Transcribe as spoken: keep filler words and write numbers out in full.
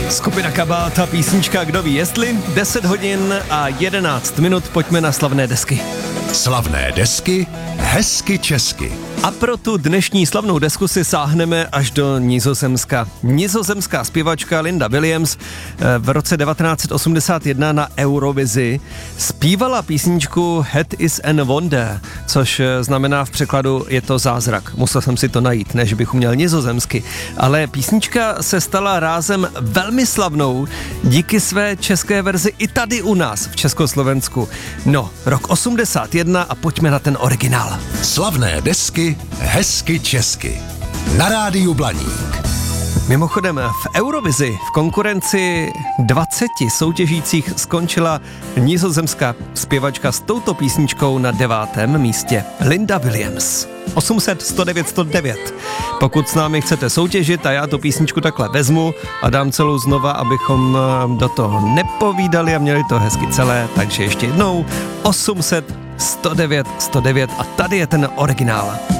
Skupina Kabát, ta písnička Kdo ví jestli, deset hodin a jedenáct minut, pojďme na slavné desky. Slavné desky, hezky česky. A pro tu dnešní slavnou desku si sáhneme až do Nizozemska. Nizozemská zpěvačka Linda Williams v roce devatenáct osmdesát jedna na Eurovizi zpívala písničku Head is an Wonder, což znamená v překladu je to zázrak. Musel jsem si to najít, než bych uměl nizozemsky. Ale písnička se stala rázem velmi slavnou díky své české verzi i tady u nás v Československu. No, rok osmdesát jedna a pojďme na ten originál. Slavné desky, hezky česky. Na rádiu Blaník. Mimochodem, v Eurovizi v konkurenci dvaceti soutěžících skončila nizozemská zpěvačka s touto písničkou na devátém místě. Linda Williams. osm set, sto devět, sto devět. Pokud s námi chcete soutěžit a já tu písničku takhle vezmu a dám celou znova, abychom do toho nepovídali a měli to hezky celé, takže ještě jednou osm set, sto devět, sto devět a tady je ten originál.